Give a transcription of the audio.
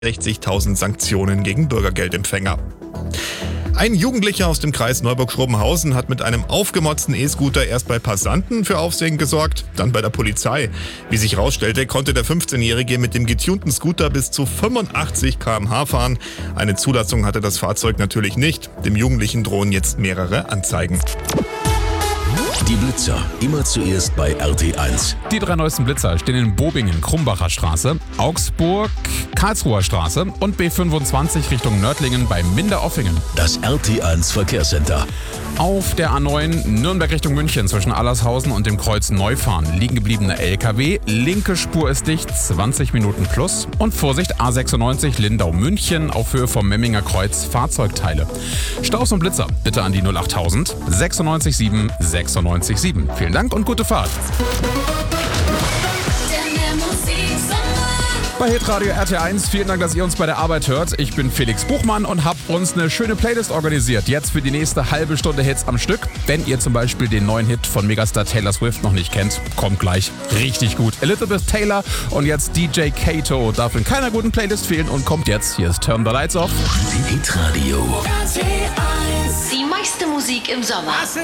60.000 Sanktionen gegen Bürgergeldempfänger. Ein Jugendlicher aus dem Kreis Neuburg-Schrobenhausen hat mit einem aufgemotzten E-Scooter erst bei Passanten für Aufsehen gesorgt, dann bei der Polizei. Wie sich herausstellte, konnte der 15-Jährige mit dem getunten Scooter bis zu 85 km/h fahren. Eine Zulassung hatte das Fahrzeug natürlich nicht. Dem Jugendlichen drohen jetzt mehrere Anzeigen. Die Blitzer, immer zuerst bei RT1. Die 3 neuesten Blitzer stehen in Bobingen, Krumbacher Straße, Augsburg, Karlsruher Straße und B25 Richtung Nördlingen bei Minderoffingen. Das RT1 Verkehrscenter. Auf der A9 Nürnberg Richtung München zwischen Allershausen und dem Kreuz Neufahren liegen gebliebene LKW. Linke Spur ist dicht, 20 Minuten plus. Und Vorsicht, A96 Lindau-München auf Höhe vom Memminger Kreuz Fahrzeugteile. Staus und Blitzer bitte an die 08000 967 967. Vielen Dank und gute Fahrt. Bei Hitradio RT1, vielen Dank, dass ihr uns bei der Arbeit hört. Ich bin Felix Buchmann und habe uns eine schöne Playlist organisiert. Jetzt für die nächste halbe Stunde Hits am Stück. Wenn ihr zum Beispiel den neuen Hit von Megastar Taylor Swift noch nicht kennt, kommt gleich. Richtig gut. Elizabeth Taylor und jetzt DJ Kato darf in keiner guten Playlist fehlen und kommt jetzt. Hier ist Turn the Lights Off. Hitradio. Die meiste Musik im Sommer.